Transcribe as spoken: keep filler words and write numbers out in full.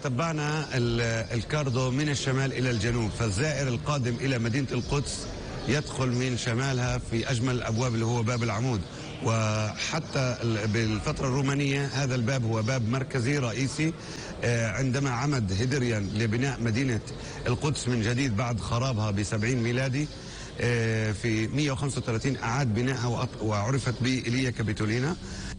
تبعنا الكاردو من الشمال إلى الجنوب، فالزائر القادم إلى مدينة القدس يدخل من شمالها في أجمل الأبواب اللي هو باب العمود. وحتى بالفترة الرومانية هذا الباب هو باب مركزي رئيسي. عندما عمد هدريان لبناء مدينة القدس من جديد بعد خرابها بسبعين ميلادي، في مئة وخمسة وثلاثين أعاد بنائها وعرفت بإيليا كابيتولينا.